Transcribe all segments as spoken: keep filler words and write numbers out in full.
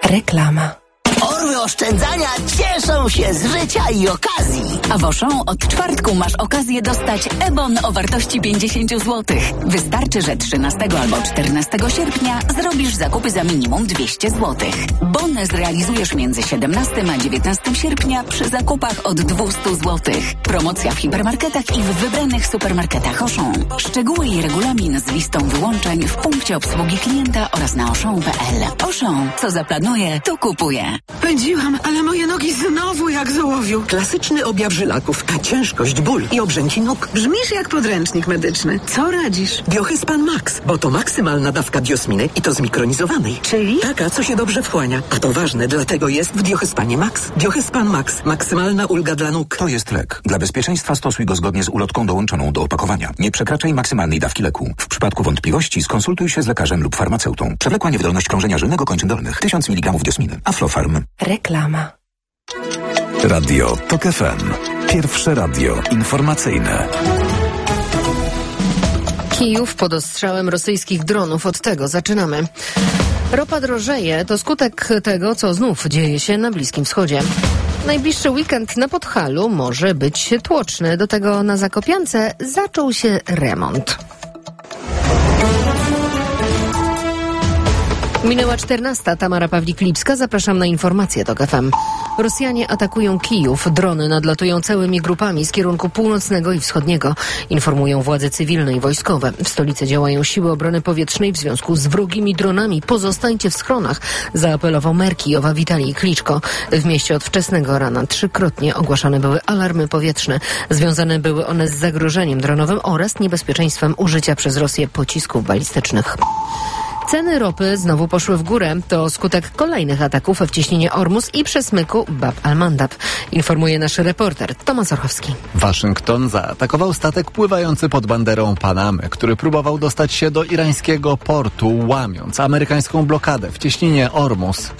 Reklama. Orły oszczędzania cieszą się z życia i okazji. A w Auchan od czwartku masz okazję dostać e-bon o wartości pięćdziesiąt złotych. Wystarczy, że trzynastego albo czternastego sierpnia zrobisz zakupy za minimum dwieście złotych. Bon zrealizujesz między siedemnastego a dziewiętnastego sierpnia przy zakupach od dwieście złotych. Promocja w hipermarketach i w wybranych supermarketach Auchan. Szczegóły i regulamin z listą wyłączeń w punkcie obsługi klienta oraz na auchan kropka p l. Auchan, co zaplanuje, to kupuje. Pędziłam, ale moje nogi znowu jak z ołowiu. Klasyczny objaw żylaków, a ciężkość, ból i obrzęki nóg. Brzmisz jak podręcznik medyczny. Co radzisz? Biohyspan Max, bo to maksymalna dawka diosminy i to zmikronizowanej. Czyli? Taka, co się dobrze wchłania. A to ważne, dlatego jest w Biohyspanie Max. Biohyspan Max. Maksymalna ulga dla nóg. To jest lek. Dla bezpieczeństwa stosuj go zgodnie z ulotką dołączoną do opakowania. Nie przekraczaj maksymalnej dawki leku. W przypadku wątpliwości skonsultuj się z lekarzem lub farmaceutą. Przewlekła niewydolność krążenia żylnego kończyn dolnych. tysiąc miligramów diosminy. Aflofarm. Reklama. Radio Tok F M. Pierwsze radio informacyjne. Kijów pod ostrzałem rosyjskich dronów. Od tego zaczynamy. Ropa drożeje to skutek tego, co znów dzieje się na Bliskim Wschodzie. Najbliższy weekend na Podhalu może być tłoczny. Do tego na Zakopiance zaczął się remont. Minęła czternasta. Tamara Pawlik-Lipska. Zapraszam na informacje Tok F M. Rosjanie atakują Kijów. Drony nadlatują całymi grupami z kierunku północnego i wschodniego. Informują władze cywilne i wojskowe. W stolicy działają siły obrony powietrznej w związku z wrogimi dronami. Pozostańcie w schronach, zaapelował mer Kijowa Witalij Kliczko. W mieście od wczesnego rana trzykrotnie ogłaszane były alarmy powietrzne. Związane były one z zagrożeniem dronowym oraz niebezpieczeństwem użycia przez Rosję pocisków balistycznych. Ceny ropy znowu poszły w górę. To skutek kolejnych ataków w cieśninie Ormus i przesmyku Bab al-Mandab, informuje nasz reporter Tomasz Orchowski. Waszyngton zaatakował statek pływający pod banderą Panamy, który próbował dostać się do irańskiego portu, łamiąc amerykańską blokadę w cieśninie Ormus.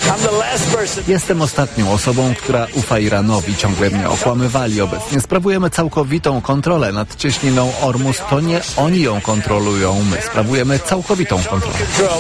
Jestem ostatnią osobą, która ufa Iranowi. Ciągle mnie okłamywali. Obecnie sprawujemy całkowitą kontrolę nad cieśniną Ormus. To nie oni ją kontrolują. My sprawujemy całkowitą kontrolę.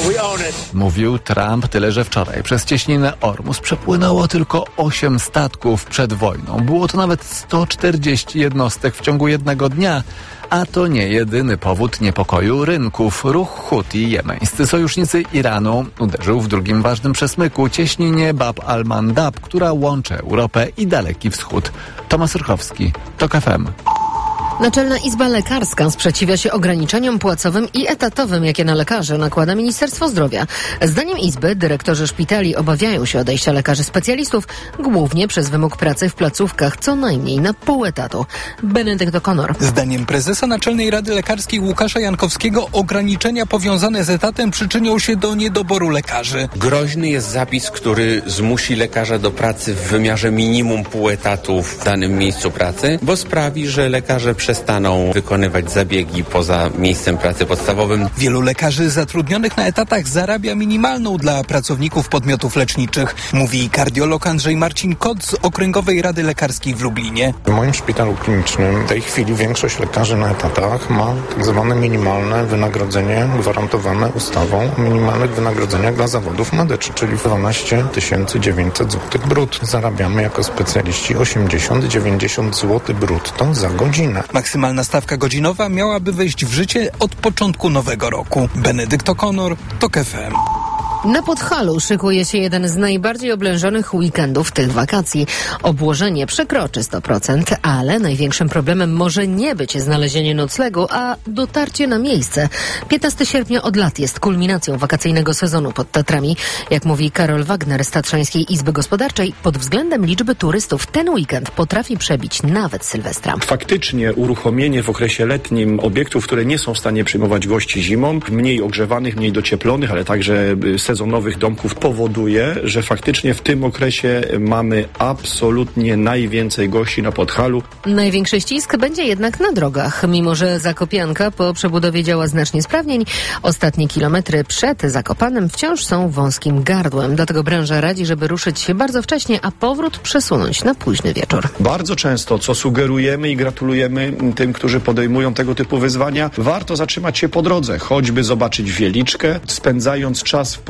Mówił Trump, tyle że wczoraj przez cieśninę Ormus przepłynęło tylko osiem statków przed wojną. Było to nawet sto czterdzieści jednostek w ciągu jednego dnia. A to nie jedyny powód niepokoju rynków. Ruch Huti, jemeńscy sojusznicy Iranu, uderzył w drugim ważnym przesmyku, cieśninie Bab al-Mandab, która łączy Europę i Daleki Wschód. Tomasz Rychowski, Tok F M. Naczelna Izba Lekarska sprzeciwia się ograniczeniom płacowym i etatowym, jakie na lekarzy nakłada Ministerstwo Zdrowia. Zdaniem Izby dyrektorzy szpitali obawiają się odejścia lekarzy specjalistów, głównie przez wymóg pracy w placówkach co najmniej na pół etatu. Benedykt O'Connor. Zdaniem prezesa Naczelnej Rady Lekarskiej Łukasza Jankowskiego ograniczenia powiązane z etatem przyczynią się do niedoboru lekarzy. Groźny jest zapis, który zmusi lekarza do pracy w wymiarze minimum pół etatu w danym miejscu pracy, bo sprawi, że lekarze przestaną wykonywać zabiegi poza miejscem pracy podstawowym. Wielu lekarzy zatrudnionych na etatach zarabia minimalną dla pracowników podmiotów leczniczych, mówi kardiolog Andrzej Marcin Kot z Okręgowej Rady Lekarskiej w Lublinie. W moim szpitalu klinicznym w tej chwili większość lekarzy na etatach ma tak zwane minimalne wynagrodzenie gwarantowane ustawą o minimalnych wynagrodzeniach dla zawodów medycznych, czyli dwanaście tysięcy dziewięćset złotych brutto. Zarabiamy jako specjaliści osiemdziesiąt do dziewięćdziesięciu złotych brutto za godzinę. Maksymalna stawka godzinowa miałaby wejść w życie od początku nowego roku. Benedykt O'Connor, Tok F M. Na Podhalu szykuje się jeden z najbardziej oblężonych weekendów tych wakacji. Obłożenie przekroczy sto procent, ale największym problemem może nie być znalezienie noclegu, a dotarcie na miejsce. piętnastego sierpnia od lat jest kulminacją wakacyjnego sezonu pod Tatrami. Jak mówi Karol Wagner z Tatrzańskiej Izby Gospodarczej, pod względem liczby turystów ten weekend potrafi przebić nawet Sylwestra. Faktycznie uruchomienie w okresie letnim obiektów, które nie są w stanie przyjmować gości zimą, mniej ogrzewanych, mniej docieplonych, ale także sezonowych domków powoduje, że faktycznie w tym okresie mamy absolutnie najwięcej gości na Podhalu. Największy ścisk będzie jednak na drogach. Mimo że Zakopianka po przebudowie działa znacznie sprawniej, ostatnie kilometry przed Zakopanem wciąż są wąskim gardłem. Dlatego branża radzi, żeby ruszyć się bardzo wcześnie, a powrót przesunąć na późny wieczór. Bardzo często, co sugerujemy i gratulujemy tym, którzy podejmują tego typu wyzwania, warto zatrzymać się po drodze, choćby zobaczyć Wieliczkę, spędzając czas w podróży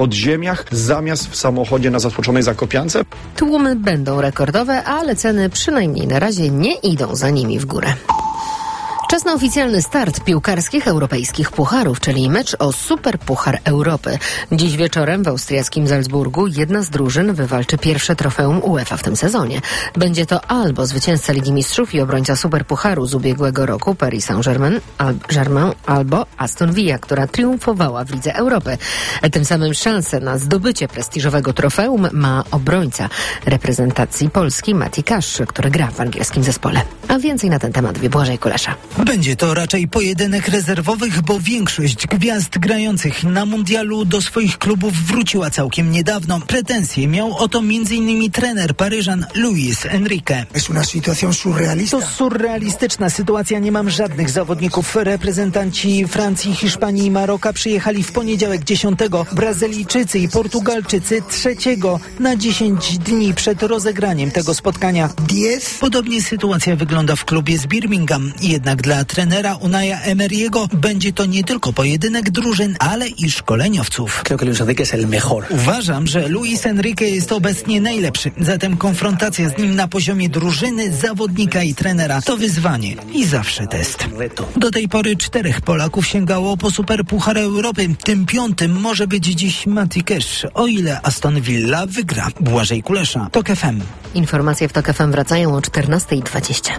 podziemiach zamiast w samochodzie na zatłoczonej zakopiance. Tłumy będą rekordowe, ale ceny przynajmniej na razie nie idą za nimi w górę. Czas na oficjalny start piłkarskich europejskich pucharów, czyli mecz o Superpuchar Europy. Dziś wieczorem w austriackim Salzburgu jedna z drużyn wywalczy pierwsze trofeum UEFA w tym sezonie. Będzie to albo zwycięzca Ligi Mistrzów i obrońca Superpucharu z ubiegłego roku Paris Saint-Germain, al- Germain, albo Aston Villa, która triumfowała w Lidze Europy. Tym samym szansę na zdobycie prestiżowego trofeum ma obrońca reprezentacji Polski Mati Cash, który gra w angielskim zespole. A więcej na ten temat wie Błażej Kulesza. Będzie to raczej pojedynek rezerwowych, bo większość gwiazd grających na mundialu do swoich klubów wróciła całkiem niedawno. Pretensje miał o to m.in. trener Paryżan Luis Enrique. To surrealistyczna sytuacja, nie mam żadnych zawodników. Reprezentanci Francji, Hiszpanii i Maroka przyjechali w poniedziałek dziesiątego, Brazylijczycy i Portugalczycy trzeciego na dziesięć dni przed rozegraniem tego spotkania. Podobnie sytuacja wygląda w klubie z Birmingham, jednak dla trenera Unaja Emery'ego będzie to nie tylko pojedynek drużyn, ale i szkoleniowców. Uważam, że Luis Enrique jest obecnie najlepszy, zatem konfrontacja z nim na poziomie drużyny, zawodnika i trenera to wyzwanie i zawsze test. Do tej pory czterech Polaków sięgało po Superpuchar Europy. Tym piątym może być dziś Mati Cash, o ile Aston Villa wygra. Błażej Kulesza, TOK F M. Informacje w TOK F M wracają o czternasta dwadzieścia.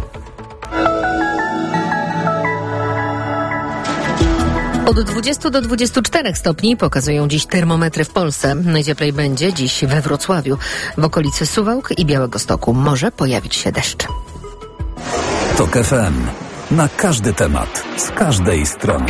Od dwudziestu do dwudziestu czterech stopni pokazują dziś termometry w Polsce. Najcieplej będzie dziś we Wrocławiu. W okolicy Suwałk i Białegostoku może pojawić się deszcz. TOK F M. Na każdy temat, z każdej strony.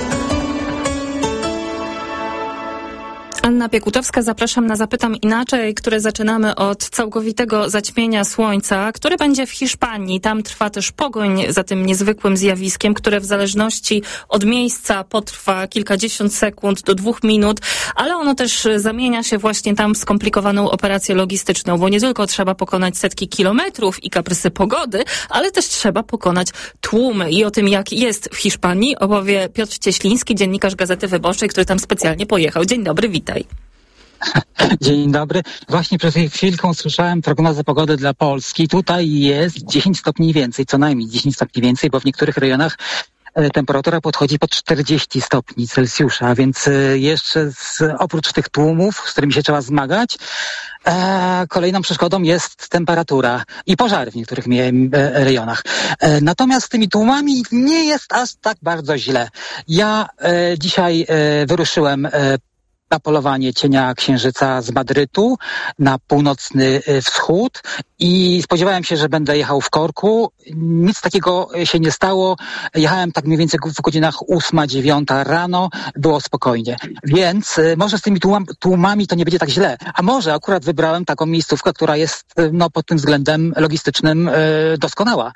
Anna Piekutowska, zapraszam na Zapytam Inaczej, które zaczynamy od całkowitego zaćmienia słońca, które będzie w Hiszpanii. Tam trwa też pogoń za tym niezwykłym zjawiskiem, które w zależności od miejsca potrwa kilkadziesiąt sekund do dwóch minut, ale ono też zamienia się właśnie tam w skomplikowaną operację logistyczną, bo nie tylko trzeba pokonać setki kilometrów i kaprysy pogody, ale też trzeba pokonać tłumy. I o tym, jak jest w Hiszpanii, opowie Piotr Cieśliński, dziennikarz Gazety Wyborczej, który tam specjalnie pojechał. Dzień dobry, witaj. Dzień dobry. Właśnie przed chwilką słyszałem prognozę pogody dla Polski. Tutaj jest dziesięć stopni więcej, co najmniej dziesięć stopni więcej, bo w niektórych rejonach temperatura podchodzi pod czterdzieści stopni Celsjusza, a więc jeszcze z, oprócz tych tłumów, z którymi się trzeba zmagać, e, kolejną przeszkodą jest temperatura i pożary w niektórych mie- rejonach. E, natomiast z tymi tłumami nie jest aż tak bardzo źle. Ja e, dzisiaj e, wyruszyłem e, na polowanie cienia księżyca z Madrytu na północny wschód i spodziewałem się, że będę jechał w korku. Nic takiego się nie stało. Jechałem tak mniej więcej w godzinach ósma, dziewiąta rano. Było spokojnie. Więc może z tymi tłum, tłumami to nie będzie tak źle. A może akurat wybrałem taką miejscówkę, która jest no, pod tym względem logistycznym yy, doskonała.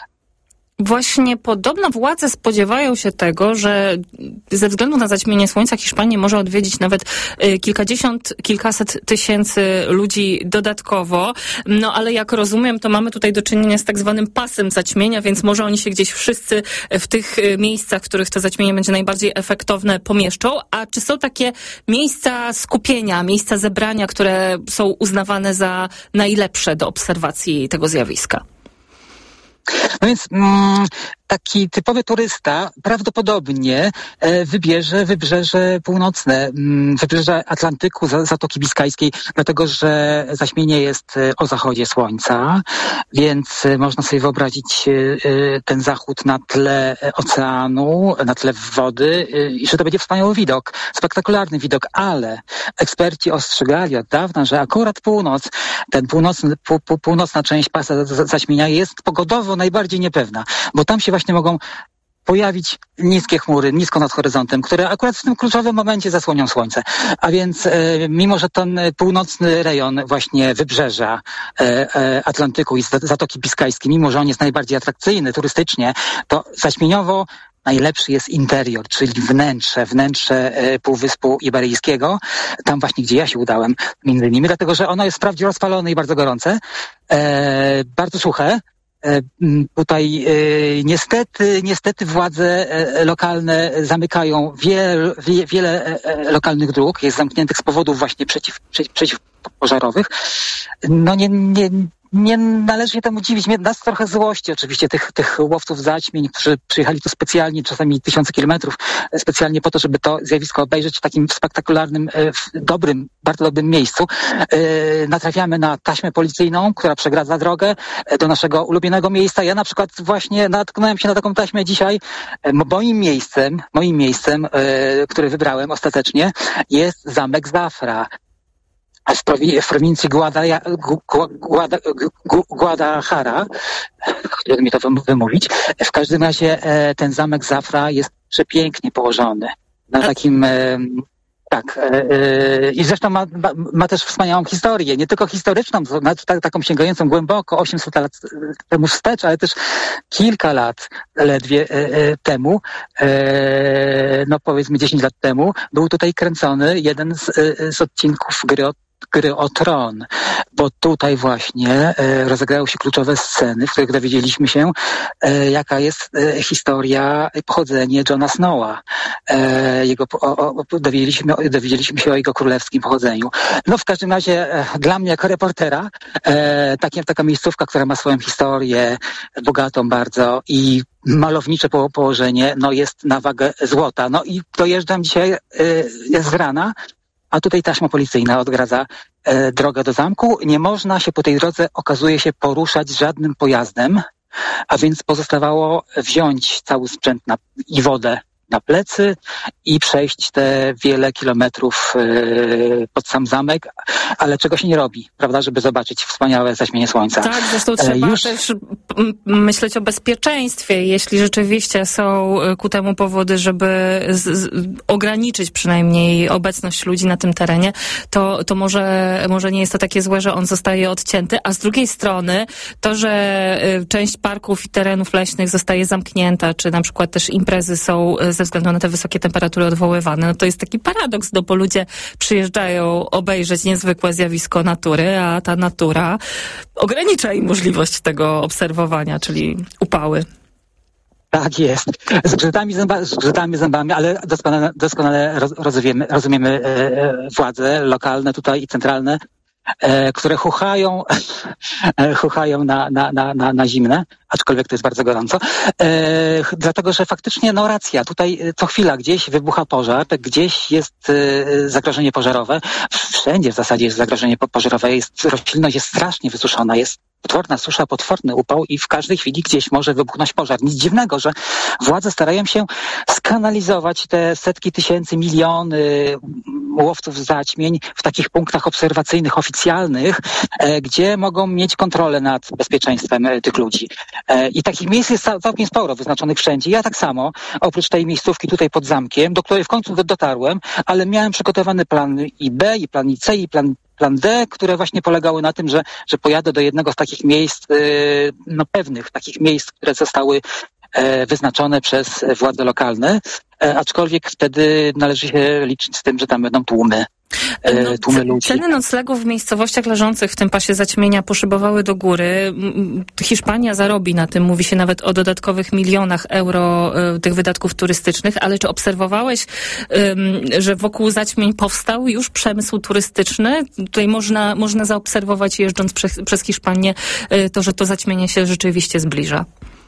Właśnie podobno władze spodziewają się tego, że ze względu na zaćmienie słońca Hiszpanię może odwiedzić nawet kilkadziesiąt, kilkaset tysięcy ludzi dodatkowo. No ale jak rozumiem, to mamy tutaj do czynienia z tak zwanym pasem zaćmienia, więc może oni się gdzieś wszyscy w tych miejscach, w których to zaćmienie będzie najbardziej efektowne, pomieszczą. A czy są takie miejsca skupienia, miejsca zebrania, które są uznawane za najlepsze do obserwacji tego zjawiska? No więc mm, taki typowy turysta prawdopodobnie e, wybierze wybrzeże północne, mm, wybrzeże Atlantyku, Zatoki Biskajskiej, dlatego że zaćmienie jest e, o zachodzie słońca, więc e, można sobie wyobrazić e, ten zachód na tle oceanu, na tle wody e, i że to będzie wspaniały widok, spektakularny widok, ale eksperci ostrzegali od dawna, że akurat północ, ten północny, pół, pół, północna część pasa zaćmienia jest pogodowo najbardziej niepewna, bo tam się właśnie mogą pojawić niskie chmury, nisko nad horyzontem, które akurat w tym kluczowym momencie zasłonią słońce. A więc e, mimo, że ten północny rejon właśnie wybrzeża e, e, Atlantyku i Zatoki Biskajskiej, mimo, że on jest najbardziej atrakcyjny turystycznie, to zaćmieniowo najlepszy jest interior, czyli wnętrze, wnętrze e, Półwyspu Iberyjskiego, tam właśnie, gdzie ja się udałem, między innymi, dlatego, że ono jest wprawdzie rozpalone i bardzo gorące, e, bardzo suche, Tutaj niestety, niestety władze lokalne zamykają wiele, wiele lokalnych dróg, jest zamkniętych z powodów właśnie przeciw, przeciw, przeciwpożarowych. No nie, nie, nie należy się temu dziwić. Mnie nas trochę złości oczywiście tych, tych łowców zaćmień, którzy przyjechali tu specjalnie, czasami tysiące kilometrów, specjalnie po to, żeby to zjawisko obejrzeć w takim spektakularnym, w dobrym, bardzo dobrym miejscu. Natrafiamy na taśmę policyjną, która przegradza drogę do naszego ulubionego miejsca. Ja na przykład właśnie natknąłem się na taką taśmę dzisiaj. Moim miejscem, moim miejscem, który wybrałem ostatecznie, jest zamek Zafra w, prowi- w prowincji Guada- Guada- Guadalajara, trudno mi to wymówić. W każdym razie ten zamek Zafra jest przepięknie położony na takim... Tak, i zresztą ma, ma, ma też wspaniałą historię, nie tylko historyczną, nawet tak, taką sięgającą głęboko, osiemset lat temu wstecz, ale też kilka lat ledwie temu, no powiedzmy dziesięć lat temu, był tutaj kręcony jeden z, z odcinków gry o gry o Tron, bo tutaj właśnie e, rozegrały się kluczowe sceny, w których dowiedzieliśmy się, e, jaka jest e, historia, pochodzenie Jona Snowa. E, jego, o, o, dowiedzieliśmy, dowiedzieliśmy się o jego królewskim pochodzeniu. No w każdym razie e, dla mnie jako reportera e, takie, taka miejscówka, która ma swoją historię, bogatą bardzo i malownicze po, położenie, no jest na wagę złota. No i dojeżdżam dzisiaj, e, jest z rana, a tutaj taśma policyjna odgradza e, drogę do zamku. Nie można się po tej drodze, okazuje się, poruszać żadnym pojazdem, a więc pozostawało wziąć cały sprzęt na, i wodę na plecy i przejść te wiele kilometrów e, pod sam zamek, ale czego się nie robi, prawda, żeby zobaczyć wspaniałe zaćmienie słońca. Tak, zresztą trzeba e, już... też myśleć o bezpieczeństwie, jeśli rzeczywiście są ku temu powody, żeby z, z, ograniczyć przynajmniej obecność ludzi na tym terenie, to, to może, może nie jest to takie złe, że on zostaje odcięty, a z drugiej strony to, że część parków i terenów leśnych zostaje zamknięta, czy na przykład też imprezy są ze względu na te wysokie temperatury odwoływane, no to jest taki paradoks, no bo ludzie przyjeżdżają obejrzeć niezwykłe zjawisko natury, a ta natura ogranicza im możliwość tego obserwowania, czyli upały. Tak jest. Z grzytami, zęba, z grzytami zębami, ale doskonale, doskonale rozumiemy, rozumiemy e, władze lokalne tutaj i centralne, e, które chuchają, e, chuchają na, na, na, na, na zimne, aczkolwiek to jest bardzo gorąco, e, dlatego, że faktycznie, no racja, tutaj co chwila gdzieś wybucha pożar, gdzieś jest e, zagrożenie pożarowe, wszędzie w zasadzie jest zagrożenie pożarowe, jest, roślinność jest strasznie wysuszona, jest potworna susza, potworny upał i w każdej chwili gdzieś może wybuchnąć pożar. Nic dziwnego, że władze starają się skanalizować te setki tysięcy, miliony łowców zaćmień w takich punktach obserwacyjnych, oficjalnych, e, gdzie mogą mieć kontrolę nad bezpieczeństwem e, tych ludzi. E, I takich miejsc jest całkiem sporo wyznaczonych wszędzie. Ja tak samo, oprócz tej miejscówki tutaj pod zamkiem, do której w końcu dotarłem, ale miałem przygotowany plan i B, i plan i C, i plan plan D, które właśnie polegały na tym, że, że pojadę do jednego z takich miejsc, yy, no pewnych takich miejsc, które zostały e, wyznaczone przez władze lokalne, e, aczkolwiek wtedy należy się liczyć z tym, że tam będą tłumy. No, tłumy ludzi. Ceny noclegów w miejscowościach leżących w tym pasie zaćmienia poszybowały do góry. Hiszpania zarobi na tym, mówi się nawet o dodatkowych milionach euro y, tych wydatków turystycznych, ale czy obserwowałeś, y, że wokół zaćmień powstał już przemysł turystyczny? Tutaj można, można zaobserwować, jeżdżąc przez, przez Hiszpanię, y, to, że to zaćmienie się rzeczywiście zbliża.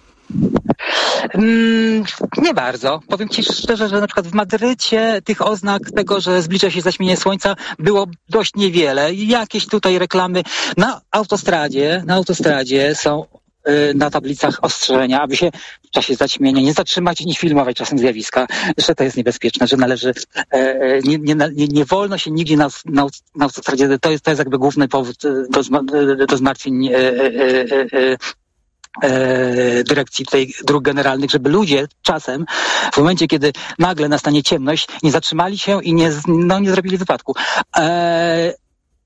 Mm, nie bardzo. Powiem ci szczerze, że na przykład w Madrycie tych oznak tego, że zbliża się zaćmienie słońca, było dość niewiele. Jakieś tutaj reklamy na autostradzie, na autostradzie są y, na tablicach ostrzeżenia, aby się w czasie zaćmienia nie zatrzymać i nie filmować czasem zjawiska, że to jest niebezpieczne, że należy, e, nie, nie, nie, nie wolno się nigdzie na, na, na autostradzie, to jest, to jest jakby główny powód do, do zmartwień e, e, e, E, dyrekcji tutaj dróg generalnych, żeby ludzie czasem, w momencie, kiedy nagle nastanie ciemność, nie zatrzymali się i nie, no, nie zrobili wypadku. E,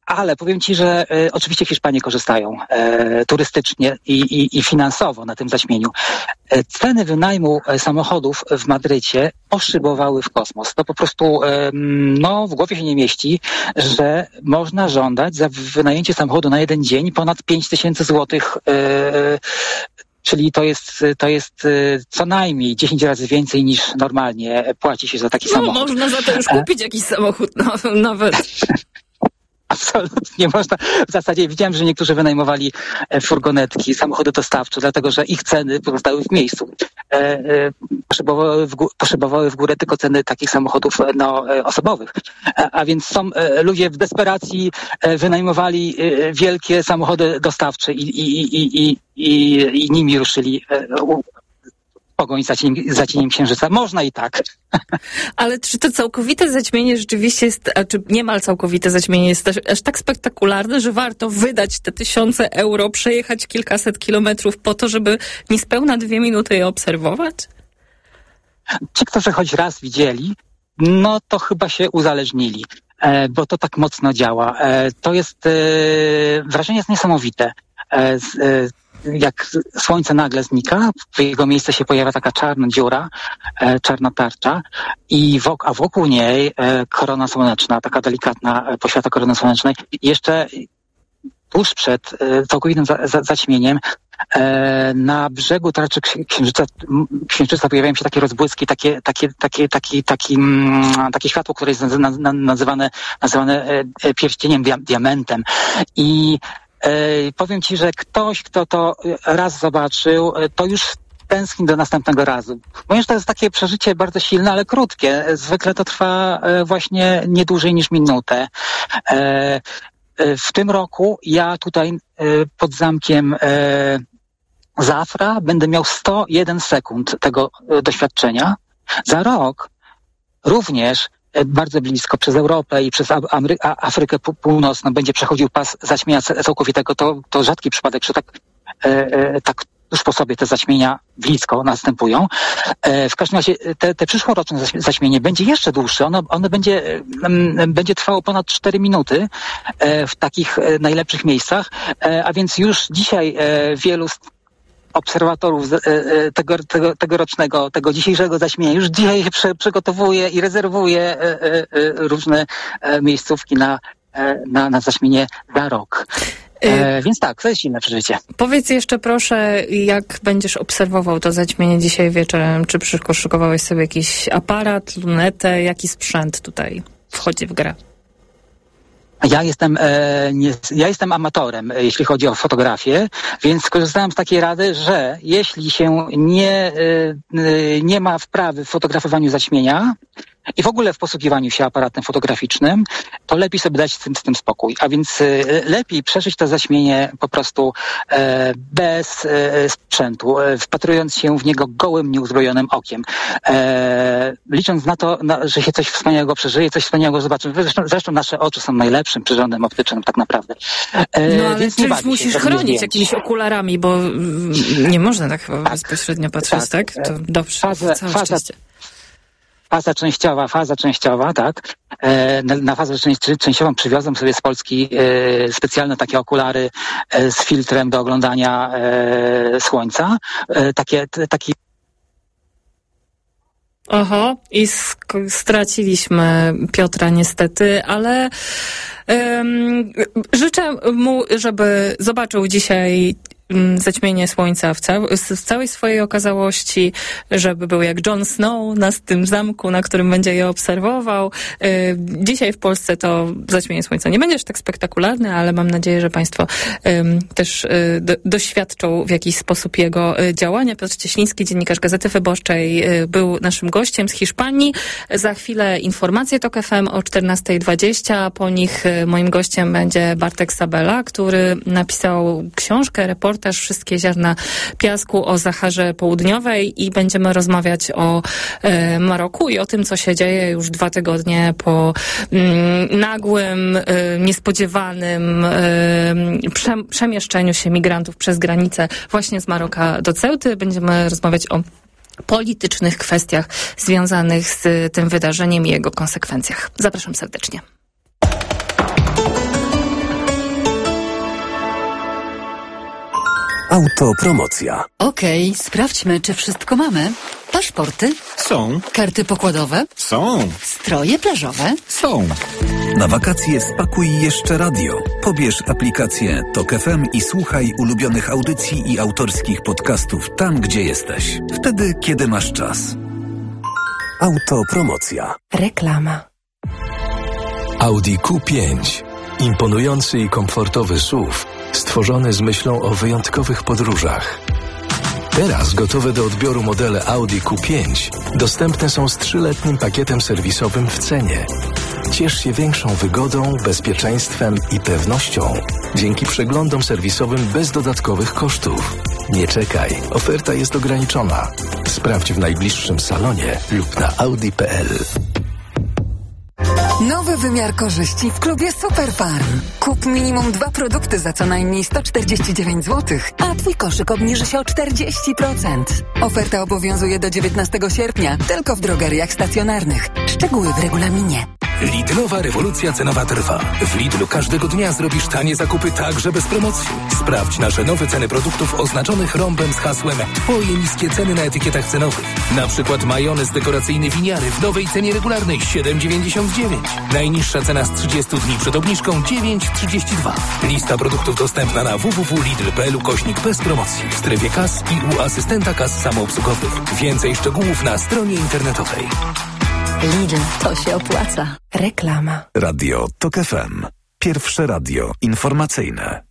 Ale powiem Ci, że e, oczywiście Hiszpanie korzystają e, turystycznie i, i, i finansowo na tym zaćmieniu. E, ceny wynajmu e, samochodów w Madrycie poszybowały w kosmos. To po prostu e, no, w głowie się nie mieści, że można żądać za wynajęcie samochodu na jeden dzień ponad pięć tysięcy złotych, e, czyli to jest, to jest co najmniej dziesięć razy więcej niż normalnie płaci się za taki no, samochód. Można za to już kupić e? jakiś samochód nowy, nawet. Absolutnie można. W zasadzie widziałem, że niektórzy wynajmowali furgonetki, samochody dostawcze, dlatego że ich ceny pozostały w miejscu. E, e, poszybowały, w gó- poszybowały w górę tylko ceny takich samochodów no, osobowych. A, a więc są e, ludzie w desperacji e, wynajmowali e, wielkie samochody dostawcze i, i, i, i, i, i nimi ruszyli e, pogoń za cieniem, za cieniem księżyca. Można i tak. Ale czy to całkowite zaćmienie rzeczywiście jest, a czy niemal całkowite zaćmienie jest aż, aż tak spektakularne, że warto wydać te tysiące euro, przejechać kilkaset kilometrów po to, żeby niespełna dwie minuty je obserwować? Ci, którzy choć raz widzieli, no to chyba się uzależnili, e, bo to tak mocno działa. E, to jest, e, wrażenie jest niesamowite. E, e, jak słońce nagle znika, w jego miejsce się pojawia taka czarna dziura, e, czarna tarcza, i wok- a wokół niej e, korona słoneczna, taka delikatna e, poświata korony słonecznej. I jeszcze tuż przed e, całkowitym za- za- zaćmieniem e, na brzegu tarczy księżyca, księżyca pojawiają się takie rozbłyski, takie, takie, takie, taki, taki, mm, takie światło, które jest naz- naz- nazywane, nazywane e, pierścieniem, dia- diamentem. I powiem Ci, że ktoś, kto to raz zobaczył, to już tęskni do następnego razu. Ponieważ to jest takie przeżycie bardzo silne, ale krótkie. Zwykle to trwa właśnie nie dłużej niż minutę. W tym roku ja tutaj pod zamkiem Zafra będę miał sto jeden sekund tego doświadczenia. Za rok również bardzo blisko przez Europę i przez Amery- Afrykę Północną będzie przechodził pas zaćmienia całkowitego. To, to rzadki przypadek, że tak, e, tak tuż po sobie te zaćmienia blisko następują. E, w każdym razie te, te przyszłoroczne zaćmienie będzie jeszcze dłuższe. Ono, ono będzie, m, będzie trwało ponad cztery minuty e, w takich e, najlepszych miejscach, e, a więc już dzisiaj e, wielu obserwatorów tego, tego, tegorocznego, tego dzisiejszego zaćmienia już dzisiaj się prze, przygotowuje i rezerwuje różne miejscówki na, na, na zaćmienie za rok. E, więc tak, to jest silne przeżycie. Powiedz jeszcze proszę, jak będziesz obserwował to zaćmienie dzisiaj wieczorem? Czy przyszykowałeś sobie jakiś aparat, lunetę? Jaki sprzęt tutaj wchodzi w grę? Ja jestem, e, nie, ja jestem amatorem, e, jeśli chodzi o fotografię, więc skorzystałem z takiej rady, że jeśli się nie, e, e, nie ma wprawy w fotografowaniu zaćmienia i w ogóle w posługiwaniu się aparatem fotograficznym, to lepiej sobie dać z tym, z tym spokój. A więc e, lepiej przeżyć to zaćmienie po prostu e, bez e, sprzętu, e, wpatrując się w niego gołym, nieuzbrojonym okiem. E, licząc na to, na, że się coś wspaniałego przeżyje, coś wspaniałego zobaczymy. Zresztą, zresztą nasze oczy są najlepszym przyrządem optycznym tak naprawdę. E, no ale czymś musisz chronić jakimiś okularami, bo nie można tak chyba tak, bezpośrednio patrzeć, tak? tak? To dobrze, faza, całe faza, szczęście. Faza częściowa, faza częściowa, tak. E, na, na fazę części, częściową przywiozłem sobie z Polski e, specjalne takie okulary e, z filtrem do oglądania e, słońca. E, takie, t, taki Oho, i sk- straciliśmy Piotra niestety, ale um, życzę mu, żeby zobaczył dzisiaj zaćmienie słońca w, cał- w całej swojej okazałości, żeby był jak Jon Snow na tym zamku, na którym będzie je obserwował. Yy, dzisiaj w Polsce to zaćmienie słońca nie będzie aż tak spektakularne, ale mam nadzieję, że Państwo yy, też yy, do- doświadczą w jakiś sposób jego yy, działania. Piotr Cieśliński, dziennikarz Gazety Wyborczej, yy, był naszym gościem z Hiszpanii. Za chwilę informacje TOK F M o czternasta dwadzieścia. Po nich yy, moim gościem będzie Bartek Sabela, który napisał książkę, reportaż Wszystkie ziarna piasku o Saharze Południowej i będziemy rozmawiać o e, Maroku i o tym, co się dzieje już dwa tygodnie po mm, nagłym, e, niespodziewanym e, prze, przemieszczeniu się migrantów przez granicę właśnie z Maroka do Ceuty. Będziemy rozmawiać o politycznych kwestiach związanych z tym wydarzeniem i jego konsekwencjach. Zapraszam serdecznie. Autopromocja. Okej, okay, sprawdźmy, czy wszystko mamy. Paszporty? Są. Karty pokładowe? Są. Stroje plażowe? Są. Na wakacje spakuj jeszcze radio. Pobierz aplikację Tok F M i słuchaj ulubionych audycji i autorskich podcastów tam, gdzie jesteś. Wtedy, kiedy masz czas. Autopromocja. Reklama. Audi Q pięć. Imponujący i komfortowy S U V, stworzony z myślą o wyjątkowych podróżach. Teraz gotowe do odbioru modele Audi Q pięć dostępne są z trzyletnim pakietem serwisowym w cenie. Ciesz się większą wygodą, bezpieczeństwem i pewnością dzięki przeglądom serwisowym bez dodatkowych kosztów. Nie czekaj, oferta jest ograniczona. Sprawdź w najbliższym salonie lub na audi kropka p l. Nowy wymiar korzyści w klubie Superfarm. Kup minimum dwa produkty za co najmniej sto czterdzieści dziewięć złotych, a twój koszyk obniży się o czterdzieści procent. Oferta obowiązuje do dziewiętnastego sierpnia, tylko w drogeriach stacjonarnych. Szczegóły w regulaminie. Lidlowa rewolucja cenowa trwa. W Lidlu każdego dnia zrobisz tanie zakupy także bez promocji. Sprawdź nasze nowe ceny produktów oznaczonych rąbem z hasłem Twoje niskie ceny na etykietach cenowych. Na przykład majonez dekoracyjny winiary w nowej cenie regularnej siedem dziewięćdziesiąt dziewięć. Najniższa cena z trzydziestu dni przed obniżką dziewięć trzydzieści dwa. Lista produktów dostępna na w w w kropka lidl kropka p l ukośnik bez promocji. W strefie kas i u asystenta kas samoobsługowych. Więcej szczegółów na stronie internetowej. Lidl, to się opłaca. Reklama. Radio Tok F M. Pierwsze radio informacyjne.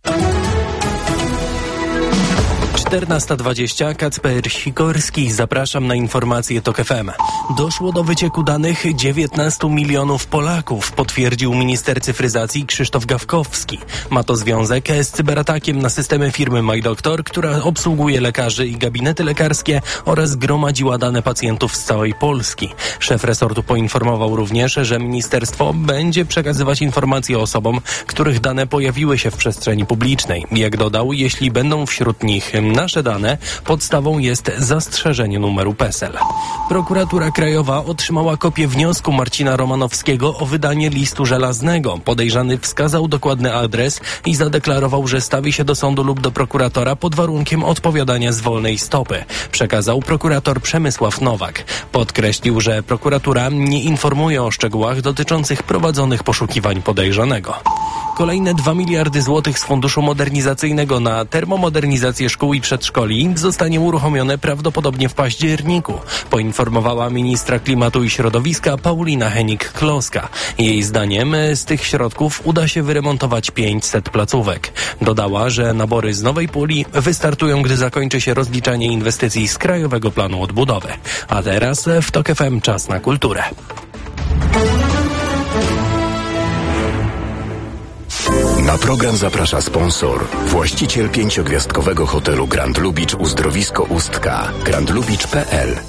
czternasta dwadzieścia, Kacper Sikorski. Zapraszam na informacje Tok F M. Doszło do wycieku danych dziewiętnastu milionów Polaków, potwierdził minister cyfryzacji Krzysztof Gawkowski. Ma to związek z cyberatakiem na systemy firmy MyDoktor, która obsługuje lekarzy i gabinety lekarskie oraz gromadziła dane pacjentów z całej Polski. Szef resortu poinformował również, że ministerstwo będzie przekazywać informacje osobom, których dane pojawiły się w przestrzeni publicznej. Jak dodał, jeśli będą wśród nich nasze dane, podstawą jest zastrzeżenie numeru PESEL. Prokuratura Krajowa otrzymała kopię wniosku Marcina Romanowskiego o wydanie listu żelaznego. Podejrzany wskazał dokładny adres i zadeklarował, że stawi się do sądu lub do prokuratora pod warunkiem odpowiadania z wolnej stopy. Przekazał prokurator Przemysław Nowak. Podkreślił, że prokuratura nie informuje o szczegółach dotyczących prowadzonych poszukiwań podejrzanego. Kolejne dwa miliardy złotych z Funduszu Modernizacyjnego na termomodernizację szkół i przedszkoli zostanie uruchomione prawdopodobnie w październiku, poinformowała ministra klimatu i środowiska Paulina Henik-Kloska. Jej zdaniem z tych środków uda się wyremontować pięćset placówek. Dodała, że nabory z nowej puli wystartują, gdy zakończy się rozliczanie inwestycji z Krajowego Planu Odbudowy. A teraz w Tok F M czas na kulturę. Na program zaprasza sponsor, właściciel pięciogwiazdkowego hotelu Grand Lubicz Uzdrowisko Ustka, grand lubicz kropka p l.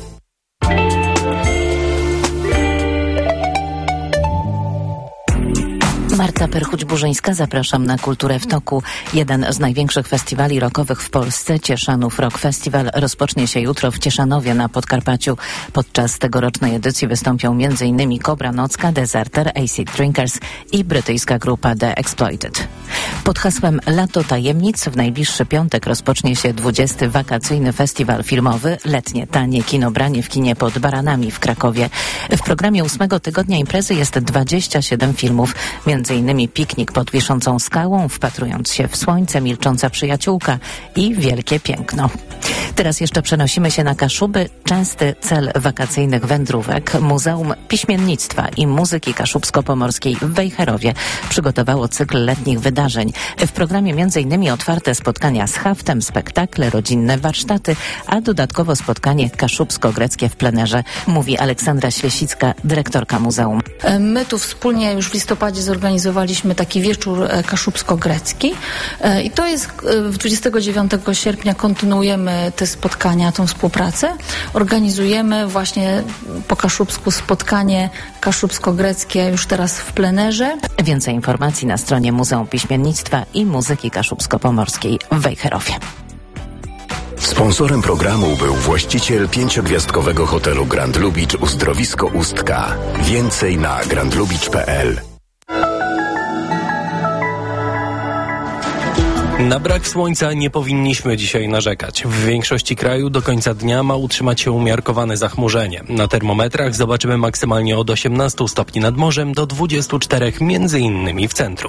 Marta Perchuć-Burzyńska, zapraszam na Kulturę w Toku. Jeden z największych festiwali rockowych w Polsce, Cieszanów Rock Festival, rozpocznie się jutro w Cieszanowie na Podkarpaciu. Podczas tegorocznej edycji wystąpią m.in. Kobra Nocka, Deserter, Acid Drinkers i brytyjska grupa The Exploited. Pod hasłem Lato Tajemnic w najbliższy piątek rozpocznie się dwudziesty wakacyjny festiwal filmowy Letnie Tanie Kinobranie w kinie pod Baranami w Krakowie. W programie ósmego tygodnia imprezy jest dwadzieścia siedem filmów, między innymi Piknik pod wiszącą skałą, Wpatrując się w słońce, Milcząca przyjaciółka i Wielkie Piękno. Teraz jeszcze przenosimy się na Kaszuby. Częsty cel wakacyjnych wędrówek. Muzeum Piśmiennictwa i Muzyki Kaszubsko-Pomorskiej w Wejherowie przygotowało cykl letnich wydarzeń. W programie między innymi otwarte spotkania z haftem, spektakle, rodzinne warsztaty, a dodatkowo spotkanie kaszubsko-greckie w plenerze, mówi Aleksandra Świesicka, dyrektorka muzeum. My tu wspólnie już w listopadzie zorganizowaliśmy taki wieczór kaszubsko-grecki i to jest dwudziestego dziewiątego sierpnia kontynuujemy te spotkania, tą współpracę. Organizujemy właśnie po kaszubsku spotkanie kaszubsko-greckie już teraz w plenerze. Więcej informacji na stronie Muzeum Piśmiennictwa i Muzyki Kaszubsko-Pomorskiej w Wejherowie. Sponsorem programu był właściciel pięciogwiazdkowego hotelu Grand Lubicz Uzdrowisko Ustka. Więcej na grand lubicz kropka p l. Na brak słońca nie powinniśmy dzisiaj narzekać. W większości kraju do końca dnia ma utrzymać się umiarkowane zachmurzenie. Na termometrach zobaczymy maksymalnie od osiemnastu stopni nad morzem do dwudziestu czterech, między innymi w centrum.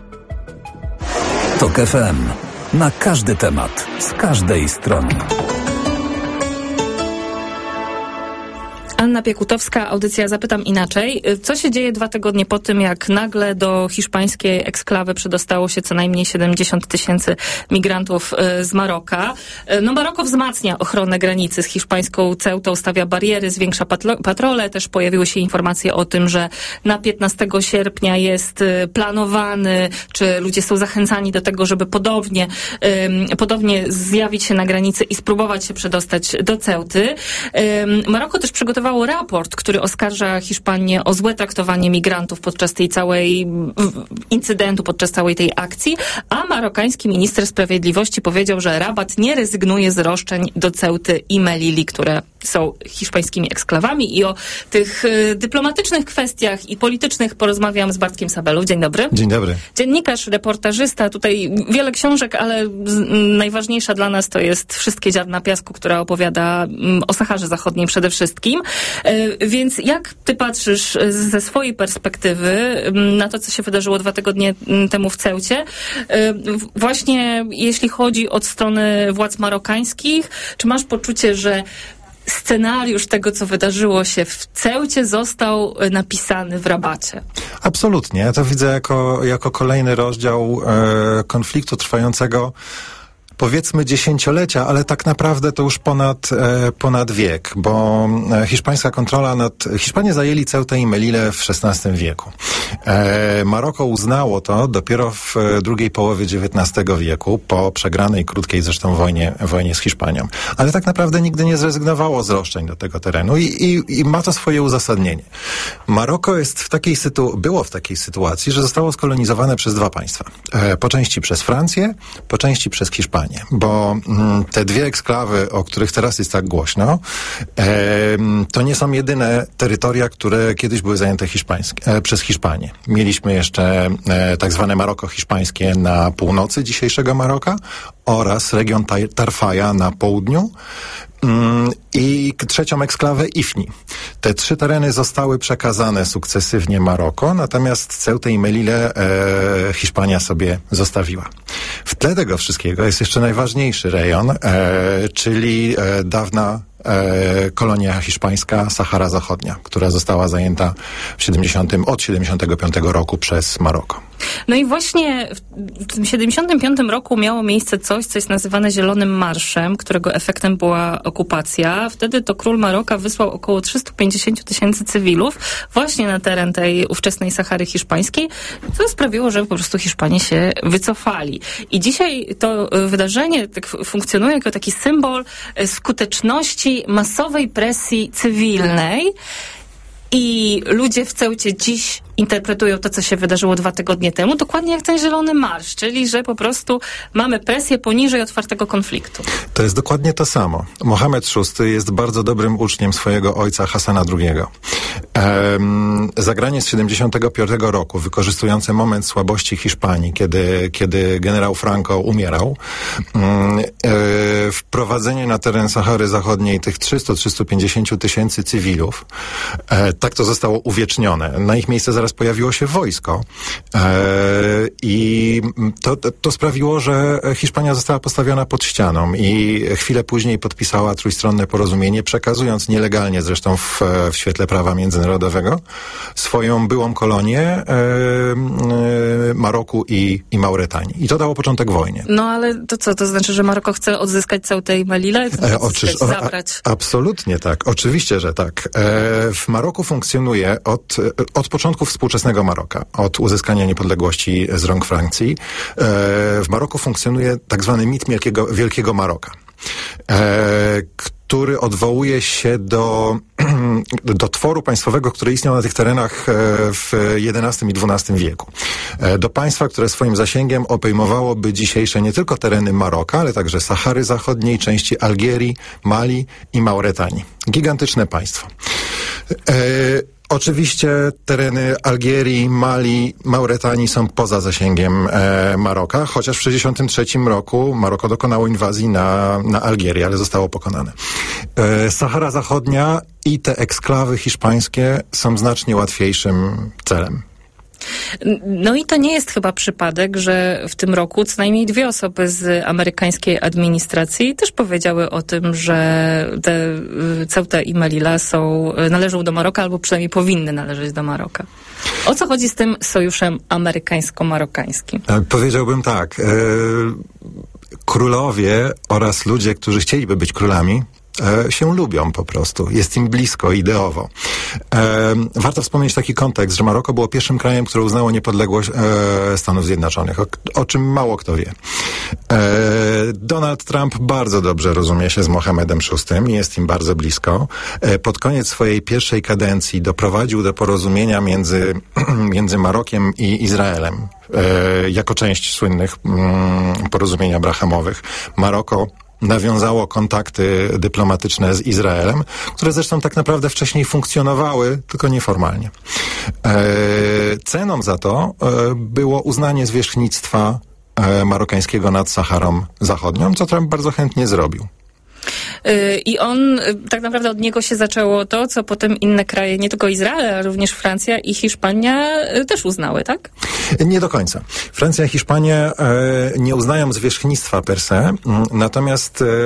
TOK F M. Na każdy temat, z każdej strony. Anna Piekutowska, audycja Zapytam Inaczej. Co się dzieje dwa tygodnie po tym, jak nagle do hiszpańskiej eksklawy przedostało się co najmniej siedemdziesiąt tysięcy migrantów z Maroka? No Maroko wzmacnia ochronę granicy z hiszpańską Ceutą, stawia bariery, zwiększa patlo- patrole. Też pojawiły się informacje o tym, że na piętnastego sierpnia jest planowany, czy ludzie są zachęcani do tego, żeby podobnie, um, podobnie zjawić się na granicy i spróbować się przedostać do Ceuty. Um, Maroko też przygotowało raport, który oskarża Hiszpanię o złe traktowanie migrantów podczas tej całej incydentu, podczas całej tej akcji, a marokański minister sprawiedliwości powiedział, że Rabat nie rezygnuje z roszczeń do Ceuty i Melili, które są hiszpańskimi eksklawami. I o tych y, dyplomatycznych kwestiach i politycznych porozmawiam z Bartkiem Sabelą. Dzień dobry. Dzień dobry. Dziennikarz, reportażysta, tutaj wiele książek, ale z, najważniejsza dla nas to jest Wszystkie ziarna piasku, która opowiada mm, o Saharze Zachodniej przede wszystkim. Y, więc jak ty patrzysz ze swojej perspektywy y, na to, co się wydarzyło dwa tygodnie temu w Ceucie? Y, właśnie jeśli chodzi od strony władz marokańskich, czy masz poczucie, że scenariusz tego, co wydarzyło się w Ceucie, został napisany w Rabacie? Absolutnie. Ja to widzę jako, jako kolejny rozdział e, konfliktu trwającego powiedzmy dziesięciolecia, ale tak naprawdę to już ponad, e, ponad wiek, bo e, hiszpańska kontrola nad... Hiszpanie zajęli Ceutę i Melillę w szesnastym wieku. E, Maroko uznało to dopiero w e, drugiej połowie dziewiętnastego wieku, po przegranej, krótkiej zresztą wojnie, wojnie z Hiszpanią. Ale tak naprawdę nigdy nie zrezygnowało z roszczeń do tego terenu i, i, i ma to swoje uzasadnienie. Maroko jest w takiej sytu... było w takiej sytuacji, że zostało skolonizowane przez dwa państwa. E, po części przez Francję, po części przez Hiszpanię. Bo mm, te dwie eksklawy, o których teraz jest tak głośno, e, to nie są jedyne terytoria, które kiedyś były zajęte hiszpańskie, e, przez Hiszpanię. Mieliśmy jeszcze e, tak zwane Maroko hiszpańskie na północy dzisiejszego Maroka oraz region Tarfaja na południu. I trzecią eksklawę Ifni. Te trzy tereny zostały przekazane sukcesywnie Maroko, natomiast Ceutę i Melillę e, Hiszpania sobie zostawiła. W tle tego wszystkiego jest jeszcze najważniejszy rejon, e, czyli e, dawna e, kolonia hiszpańska Sahara Zachodnia, która została zajęta w siedemdziesiątym, od siedemdziesiątego piątego roku przez Maroko. No i właśnie w tym siedemdziesiątym piątym roku miało miejsce coś, co jest nazywane Zielonym Marszem, którego efektem była okupacja. Wtedy to król Maroka wysłał około trzysta pięćdziesiąt tysięcy cywilów właśnie na teren tej ówczesnej Sahary hiszpańskiej, co sprawiło, że po prostu Hiszpanie się wycofali. I dzisiaj to wydarzenie tak funkcjonuje jako taki symbol skuteczności masowej presji cywilnej. I ludzie w Ceucie dziś interpretują to, co się wydarzyło dwa tygodnie temu, dokładnie jak ten Zielony Marsz, czyli że po prostu mamy presję poniżej otwartego konfliktu. To jest dokładnie to samo. Mohamed szósty jest bardzo dobrym uczniem swojego ojca Hasana drugiego. Ehm, zagranie z siedemdziesiątego piątego roku, wykorzystujące moment słabości Hiszpanii, kiedy, kiedy generał Franco umierał, mm, e, wprowadzenie na teren Sahary Zachodniej tych trzysta do trzystu pięćdziesięciu tysięcy cywilów, e, tak to zostało uwiecznione. Na ich miejsce zaraz pojawiło się wojsko e, i to, to sprawiło, że Hiszpania została postawiona pod ścianą i chwilę później podpisała trójstronne porozumienie, przekazując nielegalnie zresztą w, w świetle prawa międzynarodowego swoją byłą kolonię e, e, Maroku i, i Mauretanii. I to dało początek wojnie. No ale to co? To znaczy, że Maroko chce odzyskać Ceutę i Melillę? E, oczyż, o, zabrać? A, absolutnie tak. Oczywiście, że tak. E, w Maroku funkcjonuje od, od początku współczesnego Maroka, od uzyskania niepodległości z rąk Francji. E, w Maroku funkcjonuje tak zwany mit Wielkiego, Wielkiego Maroka, e, który odwołuje się do, do tworu państwowego, który istniał na tych terenach w jedenastym i dwunastym wieku. Do państwa, które swoim zasięgiem obejmowałoby dzisiejsze nie tylko tereny Maroka, ale także Sahary Zachodniej, części Algierii, Mali i Mauretanii. Gigantyczne państwo. Oczywiście tereny Algierii, Mali, Mauretanii są poza zasięgiem e, Maroka, chociaż w tysiąc dziewięćset sześćdziesiątym trzecim roku Maroko dokonało inwazji na, na Algierię, ale zostało pokonane. E, Sahara Zachodnia i te eksklawy hiszpańskie są znacznie łatwiejszym celem. No i to nie jest chyba przypadek, że w tym roku co najmniej dwie osoby z amerykańskiej administracji też powiedziały o tym, że te Ceuta i Melilla są, należą do Maroka, albo przynajmniej powinny należeć do Maroka. O co chodzi z tym sojuszem amerykańsko-marokańskim? E, powiedziałbym tak. E, królowie oraz ludzie, którzy chcieliby być królami, E, się lubią po prostu. Jest im blisko ideowo. E, warto wspomnieć taki kontekst, że Maroko było pierwszym krajem, które uznało niepodległość e, Stanów Zjednoczonych, o, o czym mało kto wie. E, Donald Trump bardzo dobrze rozumie się z Mohamedem szóstym i jest im bardzo blisko. E, pod koniec swojej pierwszej kadencji doprowadził do porozumienia między, między Marokiem i Izraelem. E, jako część słynnych mm, porozumień abrahamowych. Maroko nawiązało kontakty dyplomatyczne z Izraelem, które zresztą tak naprawdę wcześniej funkcjonowały, tylko nieformalnie. E, ceną za to e, było uznanie zwierzchnictwa e, marokańskiego nad Saharą Zachodnią, co Trump bardzo chętnie zrobił. I on, tak naprawdę od niego się zaczęło to, co potem inne kraje, nie tylko Izrael, ale również Francja i Hiszpania też uznały, tak? Nie do końca. Francja i Hiszpania e, nie uznają zwierzchnictwa per se, natomiast e, e,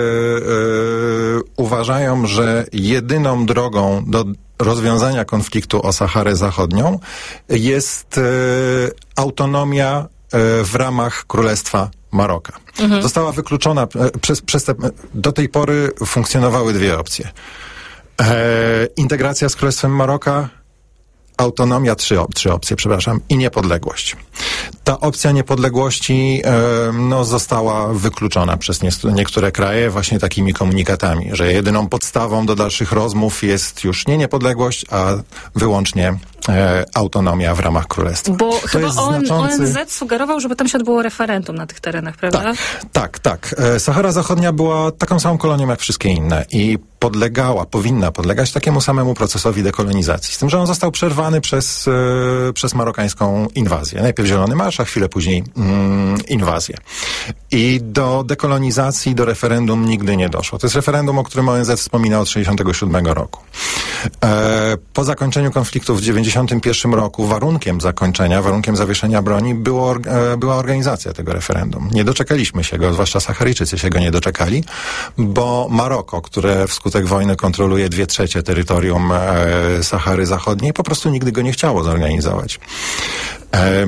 uważają, że jedyną drogą do rozwiązania konfliktu o Saharę Zachodnią jest e, autonomia e, w ramach Królestwa Maroka. Mhm. Została wykluczona przez, przez te, do tej pory funkcjonowały dwie opcje. E, integracja z Królestwem Maroka, autonomia, trzy, op, trzy opcje, przepraszam, i niepodległość. Ta opcja niepodległości e, no, została wykluczona przez nie, niektóre kraje właśnie takimi komunikatami, że jedyną podstawą do dalszych rozmów jest już nie niepodległość, a wyłącznie e, autonomia w ramach królestwa. Bo to chyba jest O N, znaczący... O N Z sugerował, żeby tam się odbyło referendum na tych terenach, prawda? Tak, tak, tak. E, Sahara Zachodnia była taką samą kolonią jak wszystkie inne i podlegała, powinna podlegać takiemu samemu procesowi dekolonizacji. Z tym, że on został przerwany przez, e, przez marokańską inwazję. Najpierw Zielony Marsz, a chwilę później mm, inwazję. I do dekolonizacji, do referendum nigdy nie doszło. To jest referendum, o którym O N Z wspomina od tysiąc dziewięćset sześćdziesiątego siódmego roku. E, po zakończeniu konfliktu w tysiąc dziewięćset dziewięćdziesiątym pierwszym roku warunkiem zakończenia, warunkiem zawieszenia broni było, e, była organizacja tego referendum. Nie doczekaliśmy się go, zwłaszcza Saharyjczycy się go nie doczekali, bo Maroko, które wskutek wojny kontroluje dwie trzecie terytorium e, Sahary Zachodniej, po prostu nigdy go nie chciało zorganizować. E,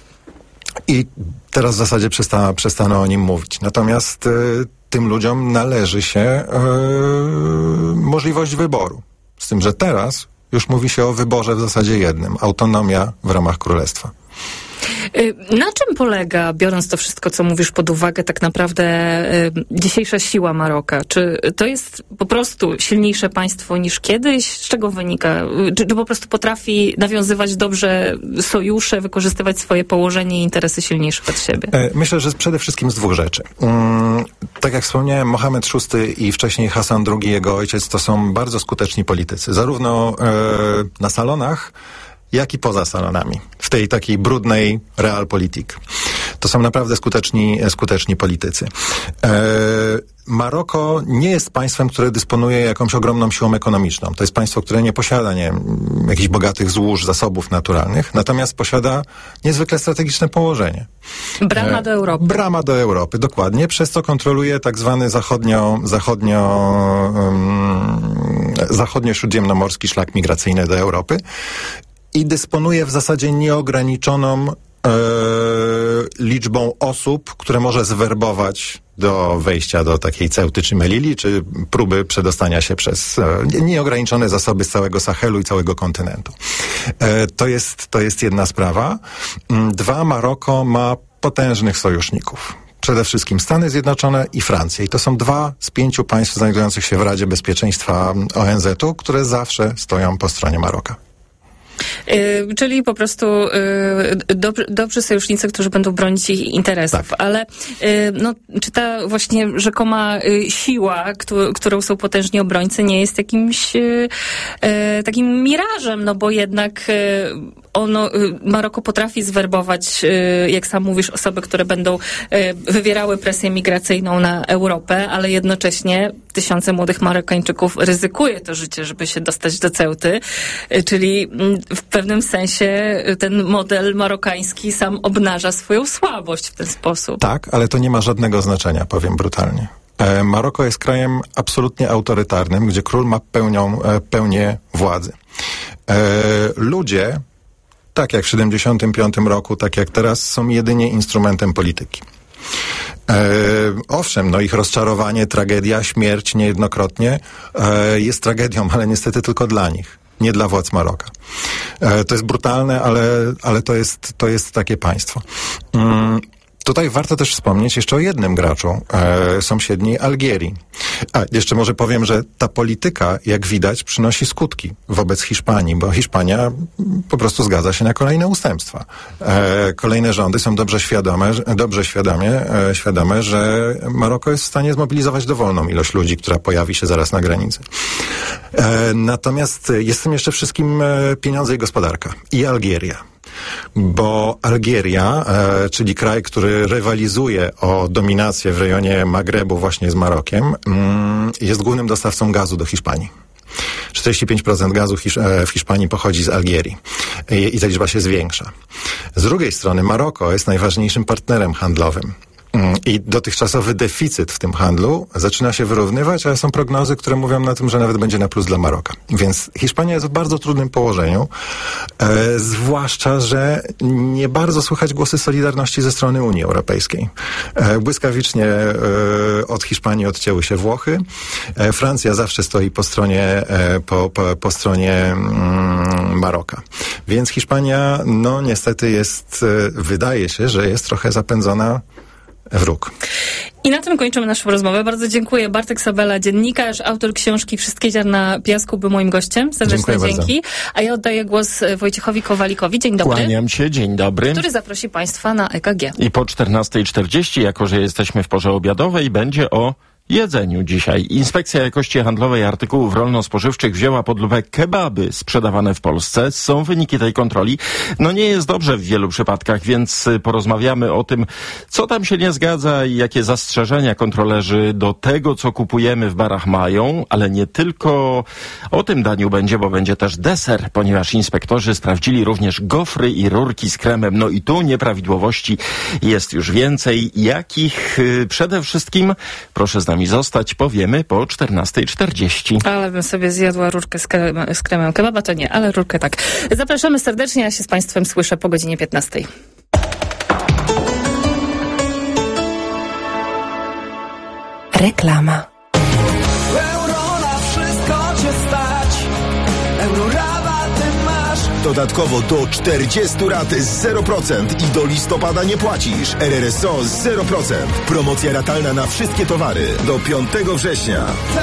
I teraz w zasadzie przesta, przestano o nim mówić. Natomiast e, tym ludziom należy się e, możliwość wyboru. Z tym, że teraz już mówi się o wyborze w zasadzie jednym. Autonomia w ramach królestwa. Na czym polega, biorąc to wszystko, co mówisz pod uwagę, tak naprawdę y, dzisiejsza siła Maroka? Czy to jest po prostu silniejsze państwo niż kiedyś? Z czego wynika? Czy, czy po prostu potrafi nawiązywać dobrze sojusze, wykorzystywać swoje położenie i interesy silniejsze pod siebie? Myślę, że przede wszystkim z dwóch rzeczy. Um, tak jak wspomniałem, Mohamed szósty i wcześniej Hasan drugi, jego ojciec, to są bardzo skuteczni politycy. Zarówno e, na salonach, jak i poza salonami, w tej takiej brudnej realpolitik. To są naprawdę skuteczni, skuteczni politycy. E, Maroko nie jest państwem, które dysponuje jakąś ogromną siłą ekonomiczną. To jest państwo, które nie posiada, nie wiem, jakichś bogatych złóż, zasobów naturalnych, natomiast posiada niezwykle strategiczne położenie. Brama do Europy. Brama do Europy, dokładnie, przez co kontroluje tak zwany zachodnio, zachodnio, um, zachodnio-śródziemnomorski szlak migracyjny do Europy i dysponuje w zasadzie nieograniczoną e, liczbą osób, które może zwerbować do wejścia do takiej Ceuty czy Melili, czy próby przedostania się przez e, nieograniczone zasoby z całego Sahelu i całego kontynentu. E, to jest, to jest jedna sprawa. Dwa, Maroko ma potężnych sojuszników. Przede wszystkim Stany Zjednoczone i Francja. I to są dwa z pięciu państw znajdujących się w Radzie Bezpieczeństwa O N Z u, które zawsze stoją po stronie Maroka. Yy, czyli po prostu yy, dobry, dobrzy sojusznicy, którzy będą bronić ich interesów. Tak. Ale yy, no, czy ta właśnie rzekoma yy, siła, któ- którą są potężni obrońcy, nie jest jakimś yy, yy, takim mirażem, no bo jednak yy, ono, yy, Maroko potrafi zwerbować, yy, jak sam mówisz, osoby, które będą yy, wywierały presję migracyjną na Europę, ale jednocześnie tysiące młodych Marokańczyków ryzykuje to życie, żeby się dostać do Ceuty, yy, czyli yy, w pewnym sensie ten model marokański sam obnaża swoją słabość w ten sposób. Tak, ale to nie ma żadnego znaczenia, powiem brutalnie. E, Maroko jest krajem absolutnie autorytarnym, gdzie król ma pełnią, e, pełnię władzy. E, ludzie, tak jak w siedemdziesiątym piątym roku, tak jak teraz, są jedynie instrumentem polityki. E, owszem, no ich rozczarowanie, tragedia, śmierć niejednokrotnie e, jest tragedią, ale niestety tylko dla nich. Nie dla władz Maroka. E, to jest brutalne, ale, ale to jest, to jest takie państwo. Mm, tutaj warto też wspomnieć jeszcze o jednym graczu, e, sąsiedniej Algierii. A, jeszcze może powiem, że ta polityka, jak widać, przynosi skutki wobec Hiszpanii, bo Hiszpania po prostu zgadza się na kolejne ustępstwa. E, kolejne rządy są dobrze świadome, dobrze świadomie, e, świadome, że Maroko jest w stanie zmobilizować dowolną ilość ludzi, która pojawi się zaraz na granicy. E, natomiast jest w tym jeszcze wszystkim e, pieniądze i gospodarka. I Algieria. Bo Algieria, e, czyli kraj, który rywalizuje o dominację w rejonie Magrebu właśnie z Marokiem, mm, jest głównym dostawcą gazu do Hiszpanii. czterdzieści pięć procent gazu Hisz- e, w Hiszpanii pochodzi z Algierii I, i ta liczba się zwiększa. Z drugiej strony Maroko jest najważniejszym partnerem handlowym. I dotychczasowy deficyt w tym handlu zaczyna się wyrównywać, ale są prognozy, które mówią na tym, że nawet będzie na plus dla Maroka. Więc Hiszpania jest w bardzo trudnym położeniu, e, zwłaszcza, że nie bardzo słychać głosy solidarności ze strony Unii Europejskiej. E, błyskawicznie e, od Hiszpanii odcięły się Włochy. E, Francja zawsze stoi po stronie, e, po, po, po stronie mm, Maroka. Więc Hiszpania, no niestety jest, e, wydaje się, że jest trochę zapędzona wróg. I na tym kończymy naszą rozmowę. Bardzo dziękuję. Bartek Sabela, dziennikarz, autor książki Wszystkie ziarna piasku, był moim gościem. Serdeczne dziękuję dzięki. Bardzo. A ja oddaję głos Wojciechowi Kowalikowi. Dzień dobry. Kłaniam się, dzień dobry. Który zaprosi Państwa na E K G. I po czternastej czterdzieści, jako że jesteśmy w porze obiadowej, będzie o jedzeniu dzisiaj. Inspekcja Jakości Handlowej Artykułów Rolno-Spożywczych wzięła pod lupę kebaby sprzedawane w Polsce. Są wyniki tej kontroli. No nie jest dobrze w wielu przypadkach, więc porozmawiamy o tym, co tam się nie zgadza i jakie zastrzeżenia kontrolerzy do tego, co kupujemy w barach mają, ale nie tylko o tym daniu będzie, bo będzie też deser, ponieważ inspektorzy sprawdzili również gofry i rurki z kremem. No i tu nieprawidłowości jest już więcej. Jakich? Przede wszystkim, proszę z nami zostać, powiemy po czternastej czterdzieści. Ale bym sobie zjadła rurkę z, krem, z kremem. Kebaba to nie, ale rurkę tak. Zapraszamy serdecznie, ja się z Państwem słyszę po godzinie piętnastej. Reklama. Euro na wszystko cię stać. Euro rabaty masz. Dodatkowo do czterdziestu rat z zero procent i do listopada nie płacisz. R R S O z zero procent. Promocja ratalna na wszystkie towary do piątego września.